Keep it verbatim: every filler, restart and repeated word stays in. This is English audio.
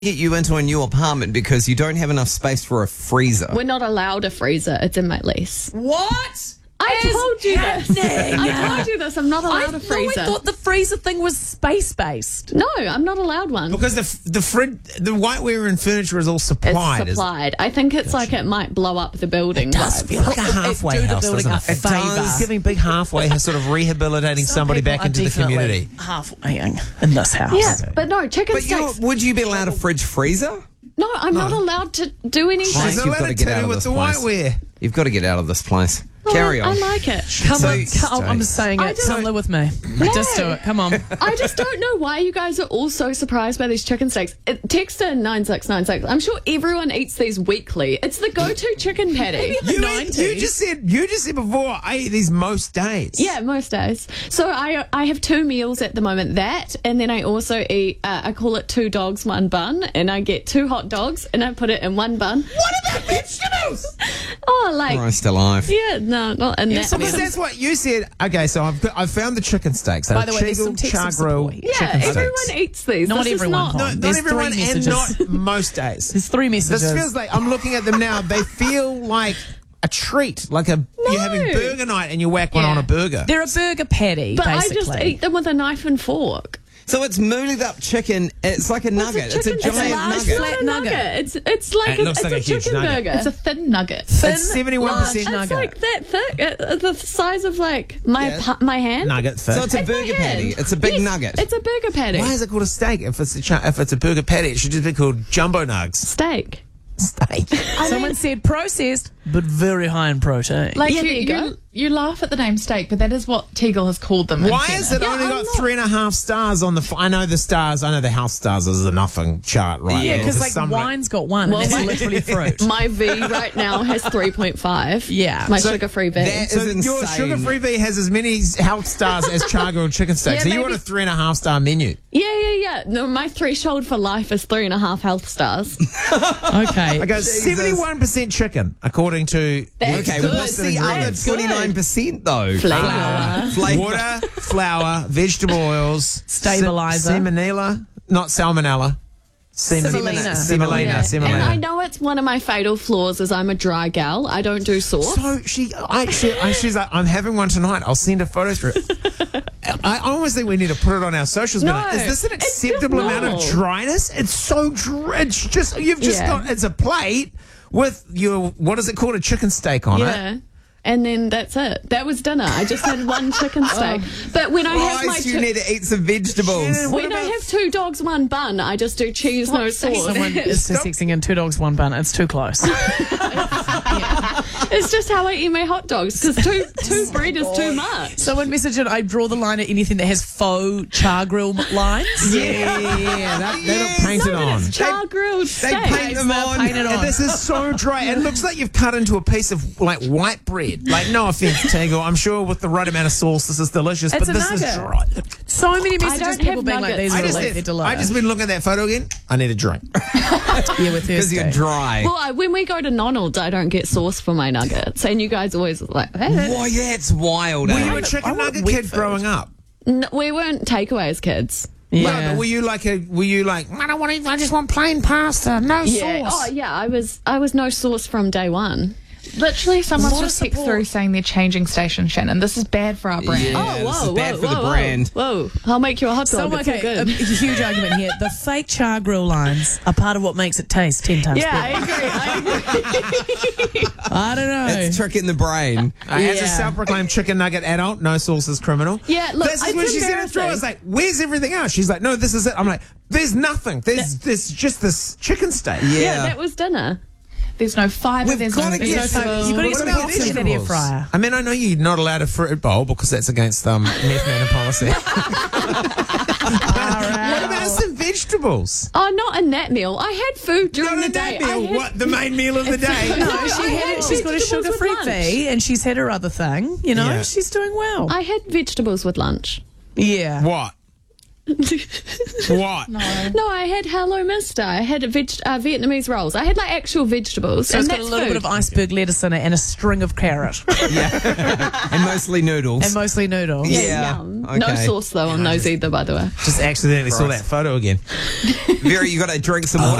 get you into a new apartment because you don't have enough space for a freezer. We're not allowed a freezer. It's in my lease. What? I is told you happening? this. I told you this. I'm not allowed I a freezer. I thought the freezer thing was space-based. No, I'm not allowed one. Because the the frid, the whiteware and furniture is all supplied. It's supplied. I think it's like it might blow up the building. It does vibe. feel like a halfway do the house, building doesn't a it? It does. favour. It's giving big halfway, sort of rehabilitating Some somebody people back are into the definitely community. halfway in this house. Yeah, but no, chicken But you, sticks. would you be allowed a fridge freezer? No, I'm not allowed to do anything. Right. She's You've got allowed to to get out do of with this the place. whiteware. You've got to get out of this place. Oh, Carry I, on. I like it. Come So on, come, I'm saying I it. just- Come live with me. Just do it. Come on. I just don't know why you guys are all so surprised by these chicken steaks. It, text in nine six nine six. I'm sure everyone eats these weekly. It's the go-to chicken patty. the You, eat- nineties. you just said you just said before I eat these most days. Yeah, most days. So I I have two meals at the moment. That, and then I also eat. Uh, I call it two dogs, one bun, and I get two hot dogs, and I put it in one bun. What about vegetables? Oh, like Christ alive. yeah, no, not in that. Because that's what you said. Okay, so I've got, I've found the chicken steaks. By the way, there's some text char of grill support. Yeah, chicken everyone steaks. eats these. Not This is everyone, not- Hon. No, not There's three everyone, and messages. not most days. There's three messages. This feels like I'm looking at them now. They feel like a treat, like a you're having burger night and you whack one Yeah. on a burger. They're a burger patty, But basically. I just eat them with a knife and fork. So it's mooded up chicken. It's like a nugget. It's a, chicken- giant large nugget. It's not flat a nugget. nugget. It's it's like It a, looks it's like a, a huge chicken nugget. burger. It's a thin nugget. Thin, It's seventy-one percent It's nugget. like that thick, uh, the size of like my Yeah. pa- my hand. Nugget thick. So it's a It's my burger hand. patty. It's a big Yes, nugget. It's a burger patty. Why is it called a steak? If it's a ch- if it's a burger patty, it should just be called jumbo nugs. Steak. Steak. Someone said processed, but very high in protein. Like Yeah, you, there you you, go. you laugh at the name steak, but that is what Tegel has called them. in Why fairness. is it Yeah, only I'm got not- three and a half stars on the? F- I know the stars. I know the house stars is a nothing chart, right? yeah, there. because For like some- wine's got one, Well, and my- that's literally fruit. My V right now has three point five. Yeah. My So sugar-free V. that- So is your insane. sugar-free V has as many health stars as char grilled chicken steaks. Yeah, so you maybe- want a three and a half star menu. yeah, yeah, yeah. No, my threshold for life is three and a half health stars. Okay. I go Jesus. seventy-one percent chicken, according to That's Okay, good. well, what's the other That's good. twenty-nine percent though? Flour. Flavor. water, flour, vegetable oils, Stabilizer. se- salmonella, not salmonella, Semen- Semolina. semolina, Yeah. semolina. And I know it's one of my fatal flaws is I'm a dry gal. I don't do sauce. So she, I, she, I, she's like, I'm having one tonight. I'll send a photo through. I almost think we need to put it on our socials. No, but is this an it's just acceptable amount of normal. dryness? It's so dry. It's just you've just Yeah. got. It's a plate with your what is it called? A chicken steak on it. Yeah. And then that's it. That was dinner. I just had one chicken steak. But when I have my Christ, you two, need to eat some vegetables. Yeah, what when I about- have two dogs, one bun, I just do cheese, no sauce. Someone is Stop. texting in two dogs, one bun. It's too close. It's just how I eat my hot dogs because two two bread is too much. Someone messaged it, I draw the line at anything that has faux char grill lines. Yeah, yeah, yeah. That, they look painted No, but on. it's char grilled They steak. paint them on. Painted on. And this is so dry. It looks like you've cut into a piece of like white bread. Like, no offense, Tegel. I'm sure with the right amount of sauce, this is delicious. It's but a this is nugget. dry. So many don't messages, have people being like, nuggets. these I are just, like, they're did, I just delicious. been looking at that photo again. I need a drink. Yeah, with Because you're Thursday. dry. Well, I, when we go to Nonald's, I don't get sauce for my nuggets, and you guys always like, hey. Boy, that's wild. Were eh? you a I chicken want nugget wet kid food. growing up? N- we weren't takeaways kids. Yeah. No, but were you like a? Were you like? I don't want to. I just want plain pasta, no Yeah. sauce. Oh, yeah. I was. I was no sauce from day one. Literally, someone's Lot of just text support. through saying they're changing station, Shannon. This is bad for our brand. Yeah, Oh, this whoa, is bad whoa, for the whoa, brand. Whoa, whoa! I'll make you a hot dog. So, It's all okay, a good. huge argument here. The fake char grill lines are part of what makes it taste ten times Yeah, I better. agree. I agree. I don't know. It's tricking the brain. Uh, As a Yeah. self-proclaimed chicken nugget adult, no sauce is criminal. Yeah, look, this is it's when she said it through. I was embarrassing. like, "Where's everything else?" She's like, "No, this is it." I'm like, "There's nothing. There's there's just this chicken steak." Yeah. Yeah, that was dinner. There's no fibre, We've there's gotta no get vegetables. some- You've got to What get some about boxes in the air vegetables? fryer. I mean, I know you're not allowed a fruit bowl because that's against um, meth man policy. What about some vegetables? Oh, not in that meal. I had food during Not the in day. that I meal. had- What the main meal of the day? No, No, she I had had it. She's got a vegetables with sugar-free lunch. V, and she's had her other thing. You know, Yeah. she's doing well. I had vegetables with lunch. yeah. What? What? No, I had Hello Mister. I had veg- uh, Vietnamese rolls. I had like actual vegetables. So and it's got a that's little food. bit of iceberg lettuce in it and a string of carrot And mostly noodles. and mostly noodles. Yeah, Yeah, yum. okay. No sauce though on those either, by the way. Just accidentally saw that photo again. Vera, you got to drink some water.